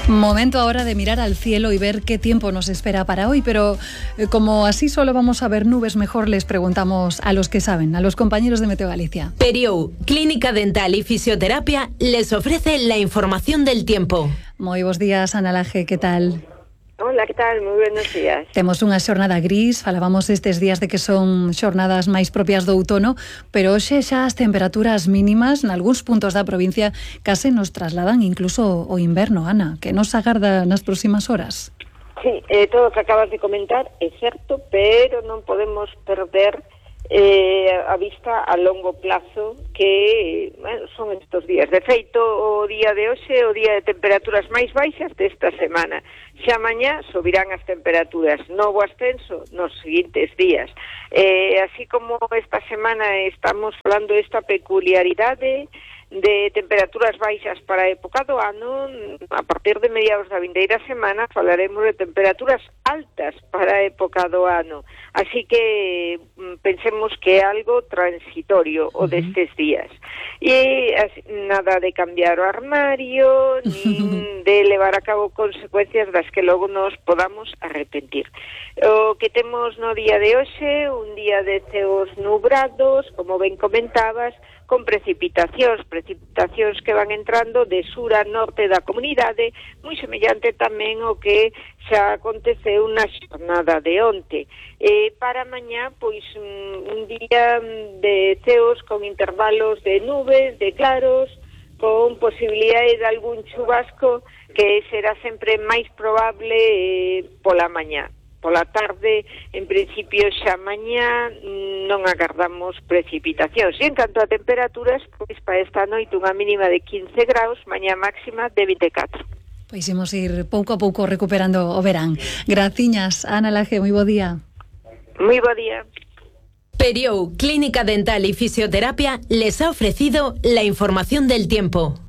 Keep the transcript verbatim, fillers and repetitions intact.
Momento ahora de mirar al cielo y ver qué tiempo nos espera para hoy, pero eh, como así solo vamos a ver nubes, mejor les preguntamos a los que saben, a los compañeros de Meteo Galicia. Periou, Clínica Dental y Fisioterapia, les ofrece la información del tiempo. Moi bons días, Ana Laje, que tal? Hola, que tal? Moi buenos días. Temos unha xornada gris, falábamos estes días de que son xornadas máis propias do outono, pero hoxe xa as temperaturas mínimas nalgúns puntos da provincia case nos trasladan incluso o inverno, Ana, que nos agarda nas próximas horas. Sí, eh, todo o que acabas de comentar é certo, pero non podemos perder eh, a vista a longo plazo que bueno, son estes días. De feito, o día de hoxe é o día de temperaturas máis baixas desta semana. Xa mañá subirán as temperaturas, novo ascenso nos seguintes días. Eh, así como esta semana estamos falando desta peculiaridade de temperaturas baixas para a época do ano, a partir de mediados da vindeira semana falaremos de temperaturas altas para a época do ano. Así que pensemos que é algo transitorio o destes días. E así, nada de cambiar o armario, nin de levar a cabo consecuencias das que logo nos podamos arrepentir. O que temos no día de hoxe, un día de ceos nubrados, como ben comentabas, con precipitacións, precipitacións que van entrando de sur a norte da comunidade, moi semellante tamén o que xa aconteceu na xornada de onte. E para mañá, pois, un día de ceos con intervalos de nubes, de claros, con posibilidade de algún chubasco que será sempre máis probable eh, pola mañá. Pola tarde, en principio xa mañá non agardamos precipitacións. E en canto a temperaturas, pois para esta noite unha mínima de quince graus, mañá máxima de vinte e catro. Pois imos ir pouco a pouco recuperando o verán. Graciñas, Ana Laje, moi bo día. Moi bo día. Periou, Clínica Dental y Fisioterapia, les ha ofrecido la información del tiempo.